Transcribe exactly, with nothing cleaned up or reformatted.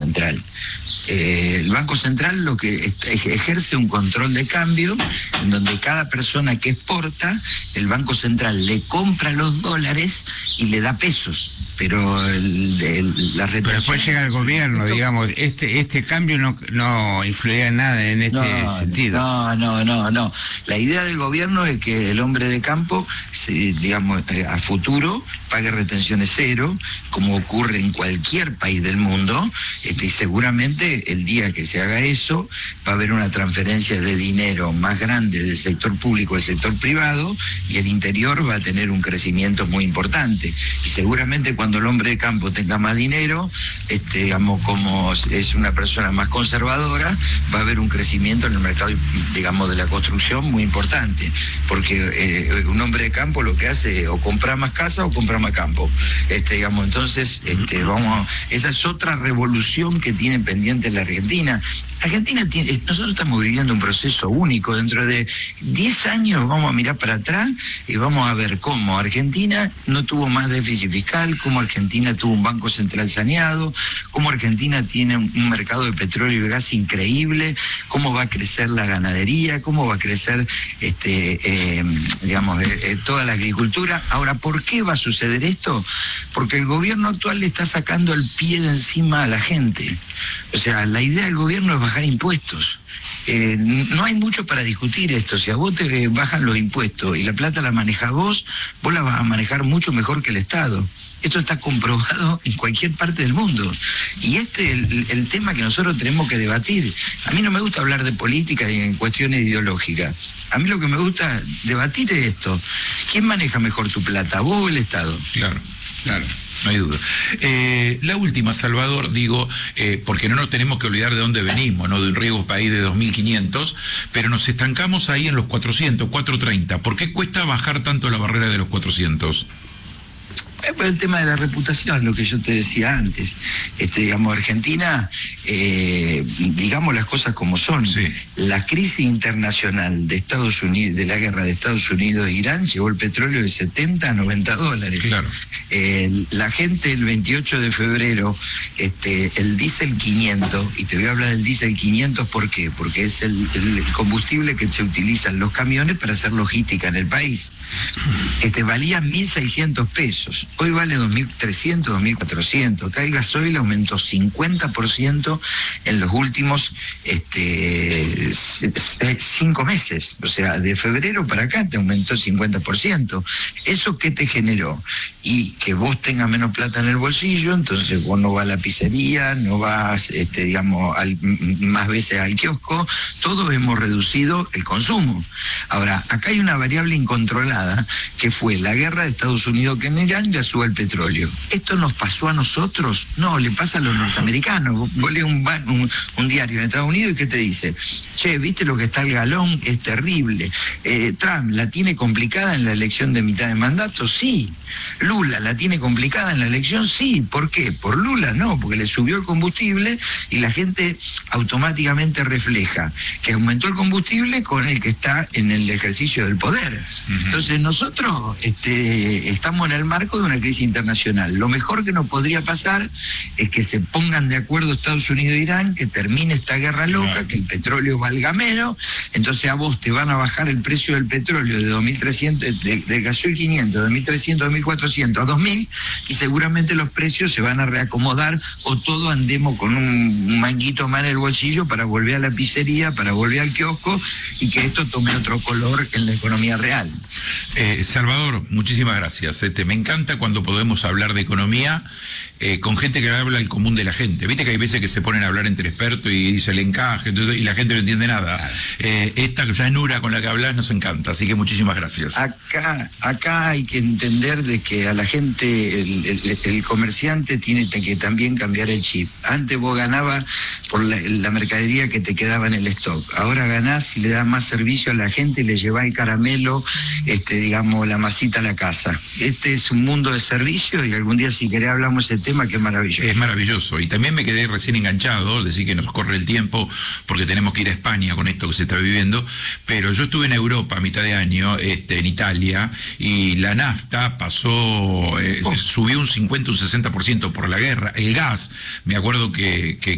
Central. Eh, el Banco Central lo que ejerce un control de cambio en donde cada persona que exporta, el Banco Central le compra los dólares y le da pesos. Pero el, el, la Pero después llega el gobierno, esto, digamos, este este cambio no no influiría en nada en este no, sentido. No, no, no, no. La idea del gobierno es que el hombre de campo, se, digamos, eh, a futuro pague retenciones cero, como ocurre en cualquier país del mundo, este, y seguramente el día que se haga eso va a haber una transferencia de dinero más grande del sector público al sector privado y el interior va a tener un crecimiento muy importante. Y seguramente cuando Cuando el hombre de campo tenga más dinero, este, digamos, como es una persona más conservadora, va a haber un crecimiento en el mercado, digamos, de la construcción muy importante, porque eh, un hombre de campo lo que hace o compra más casa o compra más campo, este, digamos, entonces, este, vamos, esa es otra revolución que tiene pendiente la Argentina. Argentina tiene, nosotros estamos viviendo un proceso único. Dentro de diez años vamos a mirar para atrás y vamos a ver cómo Argentina no tuvo más déficit fiscal, cómo Argentina tuvo un banco central saneado, cómo Argentina tiene un mercado de petróleo y gas increíble, cómo va a crecer la ganadería, cómo va a crecer este eh, digamos eh, eh, toda la agricultura. Ahora, ¿por qué va a suceder esto? Porque el gobierno actual le está sacando el pie de encima a la gente. O sea, la idea del gobierno es bajar impuestos. Eh, no hay mucho para discutir esto. Si a vos te bajan los impuestos y la plata la manejás vos, vos la vas a manejar mucho mejor que el Estado. Esto está comprobado en cualquier parte del mundo. Y este es el, el tema que nosotros tenemos que debatir. A mí no me gusta hablar de política y en cuestiones ideológicas. A mí lo que me gusta debatir es esto. ¿Quién maneja mejor tu plata, vos o el Estado? Claro, claro. No hay duda. Eh, la última, Salvador, digo, eh, porque no nos tenemos que olvidar de dónde venimos, ¿no? De un riesgo país de dos mil quinientos, pero nos estancamos ahí en los cuatrocientos, cuatrocientos treinta. ¿Por qué cuesta bajar tanto la barrera de los cuatrocientos? Es por el tema de la reputación, lo que yo te decía antes. Este, digamos, Argentina, eh, digamos las cosas como son. Sí. La crisis internacional de Estados Unidos, de la guerra de Estados Unidos e Irán, llevó el petróleo de setenta a noventa dólares. Claro. Eh, la gente el veintiocho de febrero, este, el diésel quinientos, y te voy a hablar del diésel quinientos, ¿por qué? Porque es el, el combustible que se utiliza en los camiones para hacer logística en el país. Este, valía mil seiscientos pesos. Hoy vale dos mil trescientos, dos mil cuatrocientos. Acá el gasoil aumentó cincuenta por ciento en los últimos este, cinco meses. O sea, de febrero para acá te aumentó cincuenta por ciento. ¿Eso qué te generó? Y que vos tengas menos plata en el bolsillo, entonces vos no vas a la pizzería, no vas, este, digamos, al, más veces al kiosco. Todos hemos reducido el consumo. Ahora, acá hay una variable incontrolada, que fue la guerra de Estados Unidos que en Irán ya sube el petróleo. ¿Esto nos pasó a nosotros? No, le pasa a los norteamericanos. Vos lees un, un, un diario en Estados Unidos y ¿qué te dice? Che, ¿viste lo que está el galón? Es terrible. Eh, Trump la tiene complicada en la elección de mitad de mandato, sí. Lula la tiene complicada en la elección, sí. ¿Por qué? Por Lula no, porque le subió el combustible y la gente automáticamente refleja que aumentó el combustible con el que está en el ejercicio del poder. Uh-huh. Entonces nosotros este, estamos en el marco de una crisis internacional. Lo mejor que nos podría pasar es que se pongan de acuerdo Estados Unidos e Irán, que termine esta guerra loca, claro, que el petróleo valga menos, entonces a vos te van a bajar el precio del petróleo de dos mil trescientos, de, de gasoil quinientos, de dos mil trescientos, dos mil cuatrocientos a dos mil, y seguramente los precios se van a reacomodar o todos andemos con un manguito más en el bolsillo para volver a la pizzería, para volver al kiosco y que esto tome otro color en la economía real. Eh, Salvador, muchísimas gracias. Este, me encanta cuando podemos hablar de economía eh, con gente que habla el común de la gente. Viste que hay veces que se ponen a hablar entre expertos y dice el encaje, entonces, y la gente no entiende nada. Eh, esta llanura con la que hablas nos encanta, así que muchísimas gracias. Acá, acá hay que entender de que a la gente, el, el, el comerciante tiene que también cambiar el chip. Antes vos ganabas por la, la mercadería que te quedaba en el stock. Ahora ganás y le das más servicio a la gente y le llevás el caramelo, este, digamos, la masita a la casa. Este es un mundo de servicio y algún día si querés hablamos de ese tema que es maravilloso. Es maravilloso. Y también me quedé recién enganchado, decir que nos corre el tiempo porque tenemos que ir a España con esto que se está viviendo, pero yo estuve en Europa a mitad de año, este, en Italia, y la nafta pasó, eh, oh. subió un cincuenta, un sesenta por ciento por la guerra. El gas, me acuerdo que, que